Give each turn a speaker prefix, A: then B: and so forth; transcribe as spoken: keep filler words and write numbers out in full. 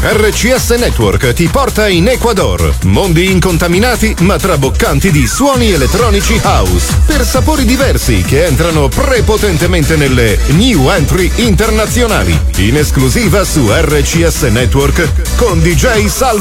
A: R C S Network ti porta in Ecuador. Mondi incontaminati ma traboccanti di suoni elettronici house per sapori diversi che entrano prepotentemente nelle new entry internazionali. In esclusiva su R C S Network con D J Salvo